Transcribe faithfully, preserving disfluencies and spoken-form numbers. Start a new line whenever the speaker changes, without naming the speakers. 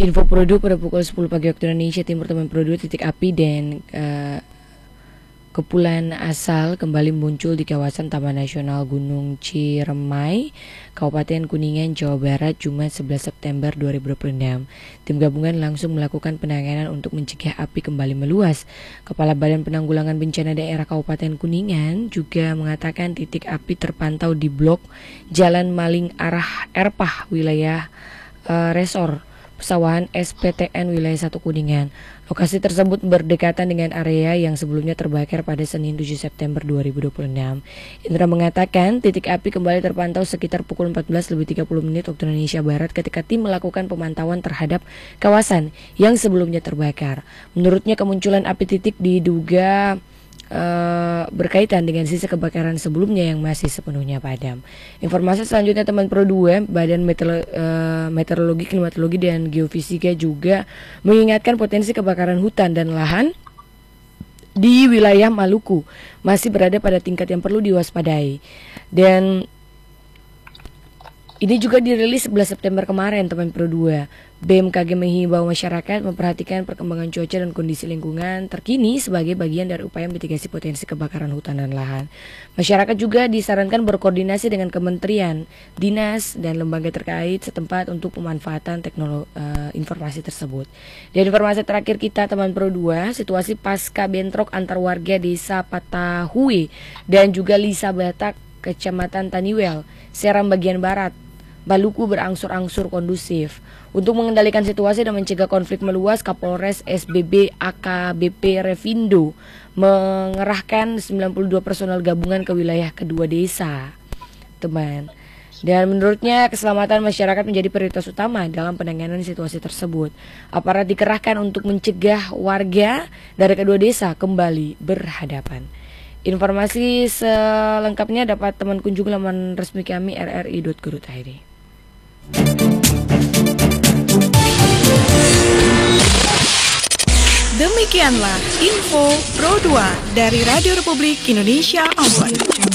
Info Produ pada pukul sepuluh pagi waktu Indonesia Timur, teman Produ, titik api dan uh, kepulan asal kembali muncul di kawasan Taman Nasional Gunung Ciremai, Kabupaten Kuningan, Jawa Barat, Jumat sebelas September dua ribu dua puluh enam. Tim gabungan langsung melakukan penanganan untuk mencegah api kembali meluas. Kepala Badan Penanggulangan Bencana Daerah Kabupaten Kuningan juga mengatakan titik api terpantau di blok Jalan Maling arah Erpah, wilayah uh, Resor Pesawahan S P T N wilayah satu Kuningan. Lokasi tersebut berdekatan dengan area yang sebelumnya terbakar pada Senin tujuh September dua ribu dua puluh enam. Indra mengatakan titik api kembali terpantau sekitar pukul empat belas lebih tiga puluh menit waktu Indonesia Barat ketika tim melakukan pemantauan terhadap kawasan yang sebelumnya terbakar. Menurutnya kemunculan api titik diduga Uh, berkaitan dengan sisa kebakaran sebelumnya yang masih sepenuhnya padam. Informasi selanjutnya teman Pro dua, Badan Meteor, uh, Meteorologi, Klimatologi dan Geofisika juga mengingatkan potensi kebakaran hutan dan lahan di wilayah Maluku masih berada pada tingkat yang perlu diwaspadai. Dan ini juga dirilis sebelas September kemarin teman Pro dua. B M K G menghimbau masyarakat memperhatikan perkembangan cuaca dan kondisi lingkungan terkini sebagai bagian dari upaya mitigasi potensi kebakaran hutan dan lahan. Masyarakat juga disarankan berkoordinasi dengan kementerian, dinas, dan lembaga terkait setempat untuk pemanfaatan teknologi uh, informasi tersebut. Dan informasi terakhir kita teman Pro dua, situasi pasca bentrok antar warga desa Patahue dan juga Lisa Batak, Kecamatan Taniwel, Seram bagian barat, Maluku berangsur-angsur kondusif. Untuk mengendalikan situasi dan mencegah konflik meluas, Kapolres S B B A K B P Revindo mengerahkan sembilan puluh dua personel gabungan ke wilayah kedua desa, teman. Dan menurutnya keselamatan masyarakat menjadi prioritas utama dalam penanganan situasi tersebut. Aparat dikerahkan untuk mencegah warga dari kedua desa kembali berhadapan. Informasi selengkapnya dapat teman kunjungi laman resmi kami r r i dot go dot i d.
Demikianlah info Pro dua dari Radio Republik Indonesia Ambon.